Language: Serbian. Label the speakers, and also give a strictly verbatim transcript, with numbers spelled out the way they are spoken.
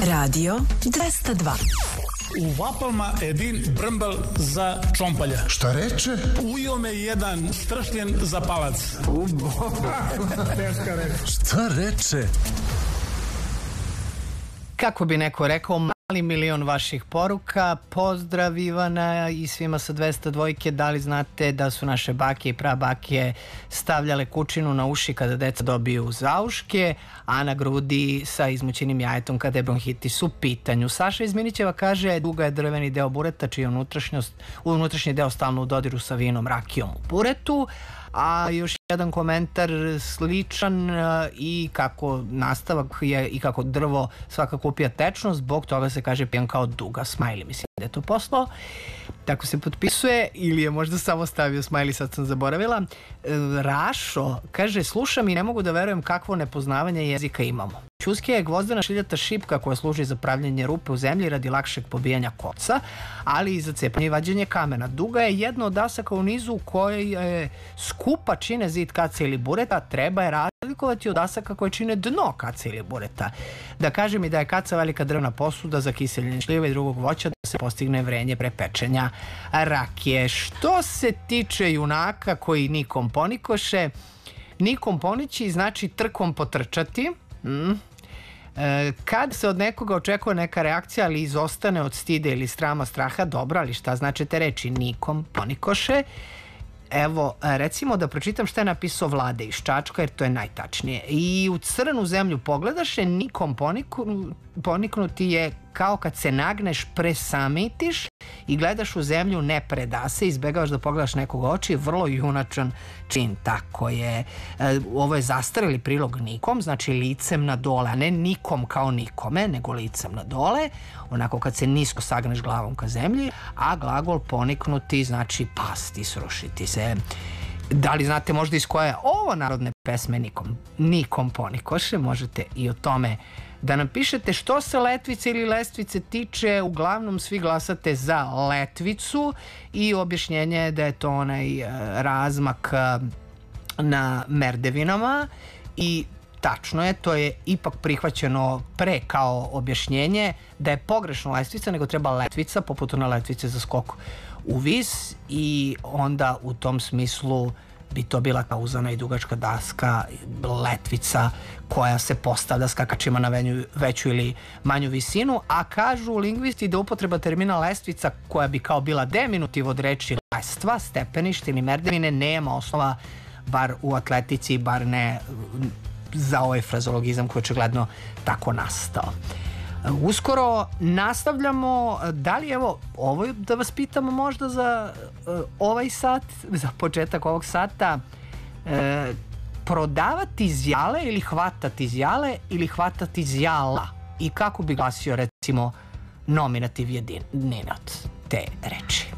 Speaker 1: Radio dvesta dva.
Speaker 2: U Vapalma Edin Brmbel za čompalja.
Speaker 3: Šta reče?
Speaker 2: Ujeo me jedan stršljen za palac.
Speaker 3: U Boga, teška reč. Šta reče?
Speaker 4: Kako bi neko rekao, mali milion vaših poruka. Pozdrav Ivana i svima sa dvesta dvojke. Da li znate da su naše bake i prabake stavljale kučinu na uši kada deca dobiju zauške, a na grudi sa izmućenim jajetom kada je bronhitis u pitanju? Saša iz Minićeva kaže: duga je drveni deo bureta čiji je unutrašnjost, unutrašnji deo stalno u dodiru sa vinom, rakijom u buretu. A još jedan komentar sličan i kako nastavak je i kako drvo svakako upija tečnost, zbog toga se kaže pijan kao duga. Smajli, mislim da je to poslao. Tako se potpisuje, ili je možda samo stavio smajli, sad sam zaboravila. Rašo kaže: slušam i ne mogu da verujem kakvo nepoznavanje jezika imamo. Ćuskija je gvozdena šiljata šipka koja služi za pravljenje rupe u zemlji radi lakšeg pobijanja koca, ali i za cepanje i vađenje kamena. Duga je jedno od dasaka u nizu u kojoj je skupa čine zid kace ili bureta. Treba je razlikovati od dasaka koje čine dno kace ili bureta. Da kažem i da je kaca velika drvna posuda za kiseljenje šljiva i drugog voća da se postigne vrenje pre pečenja rakije. Što se tiče junaka koji nikom ponikoše, nikom ponići znači trkom potrčati. Mm. E, kad se od nekoga očekuje neka reakcija, ali izostane od stide ili strama straha, dobro, ali šta znači te reči nikom ponikoše? Evo, recimo da pročitam šta je napisao Vlade iz Čačka, jer to je najtačnije. I u crnu zemlju pogledaše, nikom poniku, poniknuti je kao kad se nagneš, presamitiš i gledaš u zemlju, ne predase, izbegavaš da pogledaš nekog oči, vrlo junačan čin. Tako je. E, ovo je zastareli prilog nikom, znači licem na dole, a ne nikom kao nikome, nego licem na dole, onako kad se nisko sagneš glavom ka zemlji, a glagol poniknuti znači pasti, srušiti se. Da li znate možda iz koje ovo narodne pesme nikom, nikom ponikoše? Možete i o tome da nam pišete. Što se letvice ili lestvice tiče, uglavnom svi glasate za letvicu i objašnjenje je da je to onaj razmak na merdevinama i tačno je, to je ipak prihvaćeno pre kao objašnjenje da je pogrešno lestvica, nego treba letvica, poput ona letvice za skok u vis, i onda u tom smislu bi to bila kauzana i dugačka daska, letvica koja se postavlja skakačima na veću ili manju visinu, a kažu lingvisti da upotreba termina lestvica koja bi kao bila deminutiv od reči lestva, stepenište ili merdevine nema osnova, bar u atletici, bar ne za ovaj frazologizam koji je očigledno tako nastao. Uskoro nastavljamo. Da li, evo, ovo da vas pitamo možda za uh, ovaj sat, za početak ovog sata, uh, prodavati zjale ili hvatati zjale ili hvatati zjala, i kako bi glasio recimo nominativ jedinac te reči?